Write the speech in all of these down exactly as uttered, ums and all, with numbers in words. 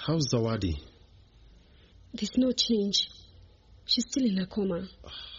How's Zawadi? There's no change. She's still in a coma.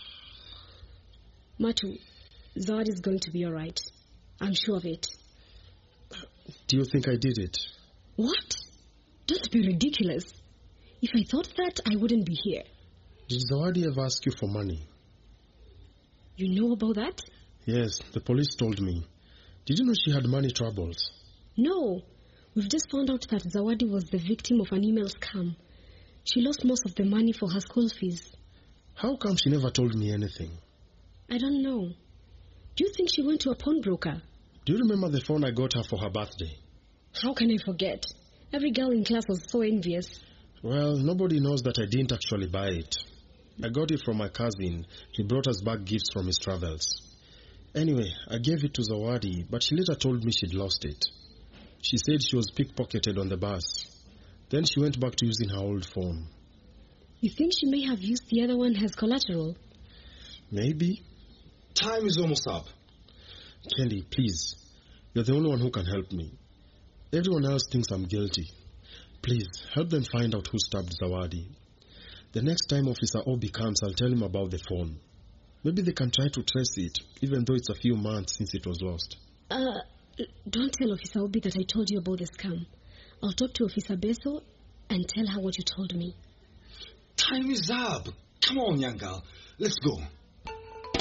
Matu, Zawadi's going to be all right. I'm sure of it. Do you think I did it? What? Don't be ridiculous. If I thought that, I wouldn't be here. Did Zawadi ever ask you for money? You know about that? Yes, the police told me. Did you know she had money troubles? No. We've just found out that Zawadi was the victim of an email scam. She lost most of the money for her school fees. How come she never told me anything? I don't know. Do you think she went to a pawnbroker? Do you remember the phone I got her for her birthday? How can I forget? Every girl in class was so envious. Well, nobody knows that I didn't actually buy it. I got it from my cousin. He brought us back gifts from his travels. Anyway, I gave it to Zawadi, but she later told me she'd lost it. She said she was pickpocketed on the bus. Then she went back to using her old phone. You think she may have used the other one as collateral? Maybe. Time is almost up. Candy, please. You're the only one who can help me. Everyone else thinks I'm guilty. Please, help them find out who stabbed Zawadi. The next time Officer Obi comes, I'll tell him about the phone. Maybe they can try to trace it, even though it's a few months since it was lost. Uh, don't tell Officer Obi that I told you about the scam. I'll talk to Officer Beso and tell her what you told me. Time is up. Come on, young girl. Let's go.